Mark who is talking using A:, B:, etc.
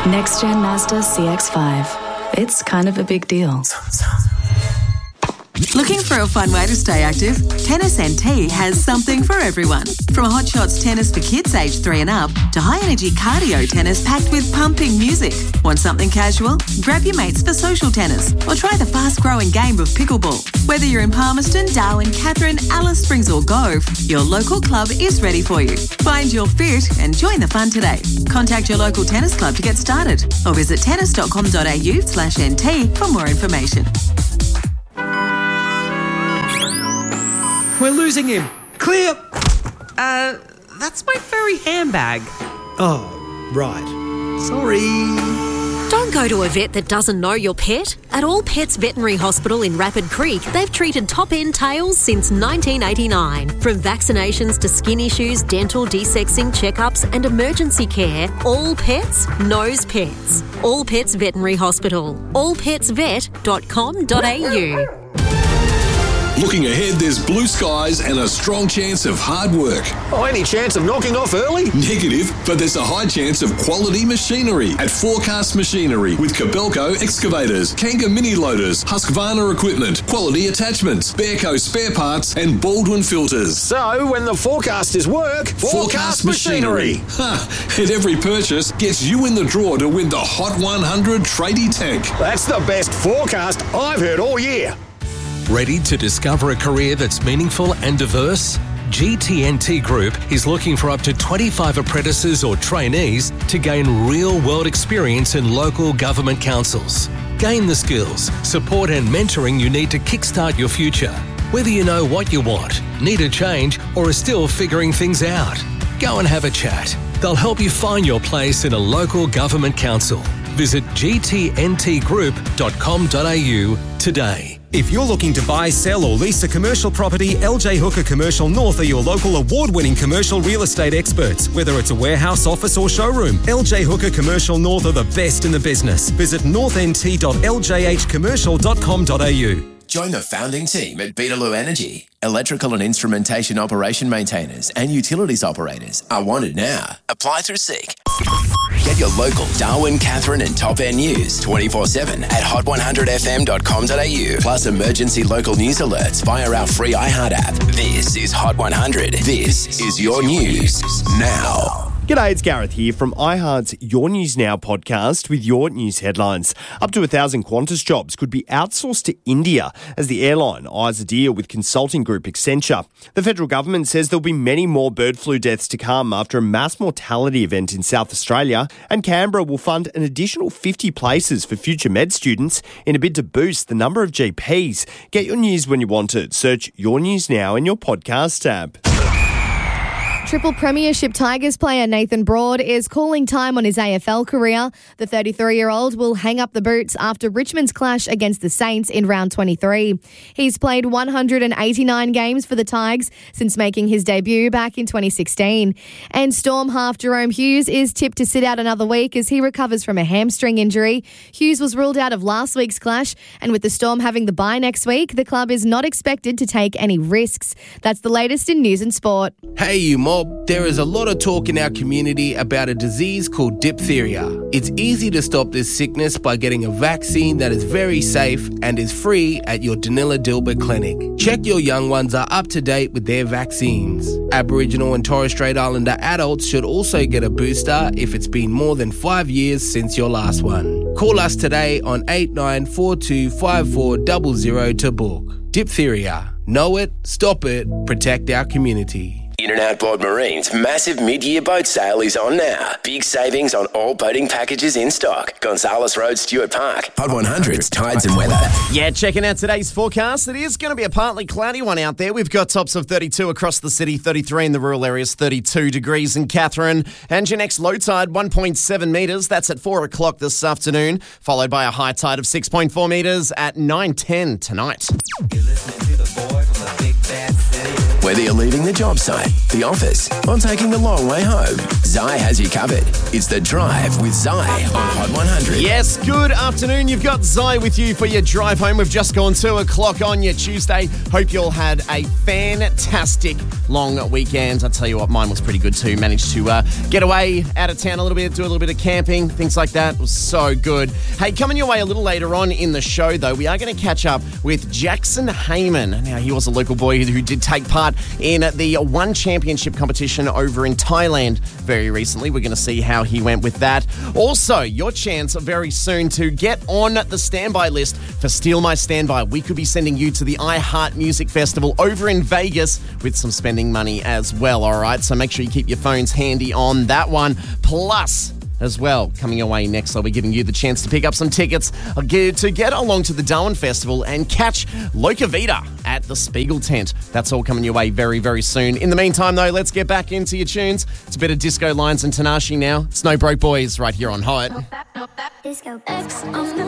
A: Next Gen Mazda CX-5. It's kind of a big deal.
B: Looking for a fun way to stay active? Tennis NT has something for everyone. From Hot Shots tennis for kids aged 3 and up to high-energy cardio tennis packed with pumping music. Want something casual? Grab your mates for social tennis or try the fast-growing game of pickleball. Whether you're in Palmerston, Darwin, Katherine, Alice Springs or Gove, your local club is ready for you. Find your fit and join the fun today. Contact your local tennis club to get started or visit tennis.com.au/NT for more information.
C: We're losing him. Clear.
D: That's my furry handbag.
C: Oh, right. Sorry.
E: Don't go to a vet that doesn't know your pet. At All Pets Veterinary Hospital in Rapid Creek, they've treated top-end tails since 1989. From vaccinations to skin issues, dental, desexing, checkups and emergency care, All Pets knows pets. All Pets Veterinary Hospital. allpetsvet.com.au.
F: Looking ahead, there's blue skies and a strong chance of hard work.
G: Oh, any chance of knocking off early?
F: Negative, but there's a high chance of quality machinery at Forecast Machinery with Cabelco Excavators, Kanga Mini Loaders, Husqvarna Equipment, Quality Attachments, Bearco Spare Parts and Baldwin Filters.
G: So, when the forecast is work, Forecast Machinery.
F: And every purchase gets you in the draw to win the Hot 100 Tradie Tank.
G: That's the best forecast I've heard all year.
H: Ready to discover a career that's meaningful and diverse? GTNT Group is looking for up to 25 apprentices or trainees to gain real-world experience in local government councils. Gain the skills, support and mentoring you need to kickstart your future. Whether you know what you want, need a change or are still figuring things out, go and have a chat. They'll help you find your place in a local government council. Visit gtntgroup.com.au today.
I: If you're looking to buy, sell or lease a commercial property, LJ Hooker Commercial North are your local award-winning commercial real estate experts. Whether it's a warehouse, office or showroom, LJ Hooker Commercial North are the best in the business. Visit northnt.ljhcommercial.com.au.
J: Join the founding team at Beetaloo Energy. Electrical and instrumentation operation maintainers and utilities operators are wanted now. Apply through SEEK. Get your local Darwin, Katherine and Top End news 24/7 at hot100fm.com.au. Plus emergency local news alerts via our free iHeart app. This is Hot 100. This is your news now.
K: G'day, it's Gareth here from iHeart's Your News Now podcast with your news headlines. Up to 1,000 Qantas jobs could be outsourced to India as the airline eyes a deal with consulting group Accenture. The federal government says there'll be many more bird flu deaths to come after a mass mortality event in South Australia, and Canberra will fund an additional 50 places for future med students in a bid to boost the number of GPs. Get your news when you want it. Search Your News Now in your podcast app.
L: Triple Premiership Tigers player Nathan Broad is calling time on his AFL career. The 33-year-old will hang up the boots after Richmond's clash against the Saints in round 23. He's played 189 games for the Tigers since making his debut back in 2016. And Storm half Jerome Hughes is tipped to sit out another week as he recovers from a hamstring injury. Hughes was ruled out of last week's clash, and with the Storm having the bye next week, the club is not expected to take any risks. That's the latest in news and sport.
M: Hey, you mob. There is a lot of talk in our community about a disease called diphtheria. It's easy to stop this sickness by getting a vaccine that is very safe and is free at your Danila Dilbert clinic. Check your young ones are up to date with their vaccines. Aboriginal and Torres Strait Islander adults should also get a booster if it's been more than 5 years since your last one. Call us today on 89425400 to book. Diphtheria. Know it, stop it, protect our community.
J: In and Outboard Marine's massive mid-year boat sale is on now. Big savings on all boating packages in stock. Gonzales Road, Stuart Park. Hot 100's Tides and Weather.
K: Yeah, checking out today's forecast. It is going to be a partly cloudy one out there. We've got tops of 32 across the city, 33 in the rural areas, 32 degrees in Katherine. And your next low tide, 1.7 metres. That's at 4 o'clock this afternoon, followed by a high tide of 6.4 metres at 9:10 tonight.
N: You're listening to the boy from the Big Bang.
J: Whether you're leaving the job site, the office, or taking the long way home, Zai has you covered. It's The Drive with Zai on Hot 100.
K: Yes, good afternoon. You've got Zai with you for your drive home. We've just gone 2 o'clock on your Tuesday. Hope you all had a fantastic long weekend. I tell you what, mine was pretty good too. Managed to get away out of town a little bit, do a little bit of camping, things like that. It was so good. Hey, coming your way a little later on in the show, though, we are going to catch up with Jackson Heyman. Now, he was a local boy who did take part in the One Championship competition over in Thailand very recently. We're going to see how he went with that. Also, your chance very soon to get on the standby list for Steal My Standby. We could be sending you to the iHeart Music Festival over in Vegas with some spending money as well, all right? So make sure you keep your phones handy on that one. Plus, as well, coming your way next, I'll be giving you the chance to pick up some tickets to get along to the Darwin Festival and catch Loca Vita at the Spiegel tent. That's all coming your way very, very soon. In the meantime, though, let's get back into your tunes. It's a bit of Disco Lines and Tanashi now. It's No Broke Boys right here on Hot.